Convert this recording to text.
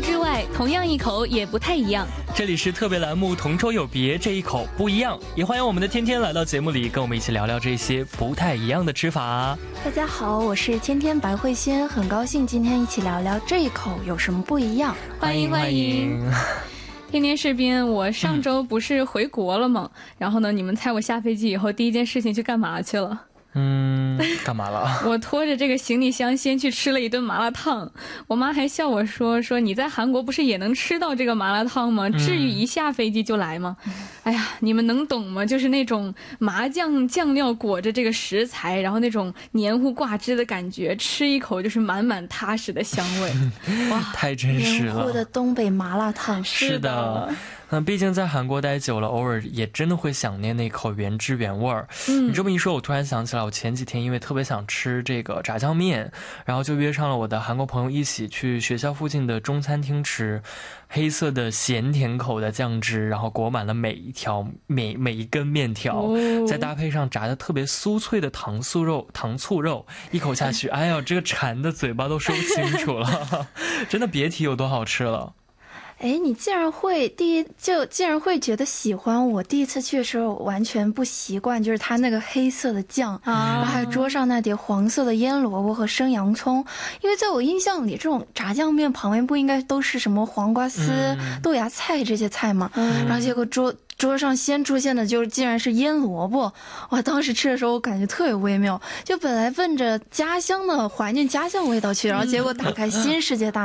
之外，同样一口也不太一样。 这里是特别栏目同州有别，这一口不一样，也欢迎我们的天天来到节目里，跟我们一起聊聊这些不太一样的吃法。 大家好，我是天天白慧仙，很高兴今天一起聊聊这一口有什么不一样。 欢迎欢迎。天天视频，我上周不是回国了吗？然后呢，你们猜我下飞机以后第一件事情去干嘛去了？ 干嘛了？ 我拖着这个行李箱先去吃了一顿麻辣烫。我妈还笑我说你在韩国不是也能吃到这个麻辣烫吗？至于一下飞机就来吗？哎呀，你们能懂吗？就是那种麻酱酱料裹着这个食材，然后那种黏糊挂汁的感觉，吃一口就是满满踏实的香味。 哇，太真实了！ 黏糊的东北麻辣烫。 是的。毕竟在韩国待久了，偶尔也真的会想念那口原汁原味儿。你这么一说，我突然想起来，我前几天因为特别想吃这个炸酱面，然后就约上了我的韩国朋友一起去学校附近的中餐厅吃。黑色的咸甜口的酱汁，然后裹满了每一根面条，再搭配上炸的特别酥脆的糖醋肉，一口下去，哎呦，这个馋的嘴巴都说不清楚了，真的别提有多好吃了。 哎，你竟然会觉得喜欢。我第一次去的时候完全不习惯，就是它那个黑色的酱，然后还有桌上那碟黄色的腌萝卜和生洋葱。因为在我印象里，这种炸酱面旁边不应该都是什么黄瓜丝、豆芽菜这些菜吗？然后结果桌上先出现的就是竟然是腌萝卜。哇，当时吃的时候我感觉特别微妙，就本来奔着家乡的怀念家乡味道去，然后结果打开新世界大